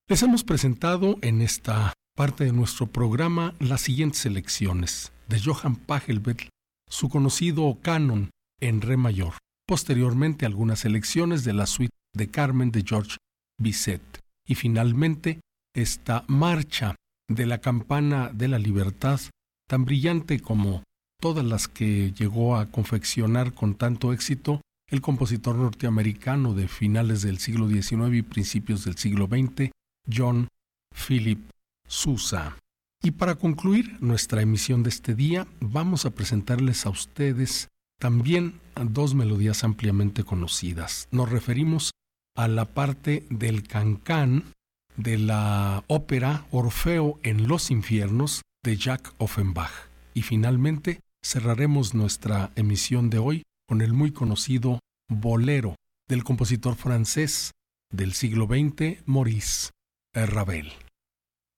Les hemos presentado en esta parte de nuestro programa las siguientes selecciones de Johann Pachelbel, su conocido canon en re mayor. Posteriormente algunas selecciones de la suite de Carmen de Georges Bizet. Y finalmente esta marcha de la campana de la libertad, tan brillante como todas las que llegó a confeccionar con tanto éxito el compositor norteamericano de finales del siglo XIX y principios del siglo XX, John Philip Sousa. Y para concluir nuestra emisión de este día, vamos a presentarles a ustedes también dos melodías ampliamente conocidas. Nos referimos a la parte del cancán de la ópera Orfeo en los infiernos de Jacques Offenbach. Y finalmente cerraremos nuestra emisión de hoy con el muy conocido Bolero del compositor francés del siglo XX, Maurice Ravel.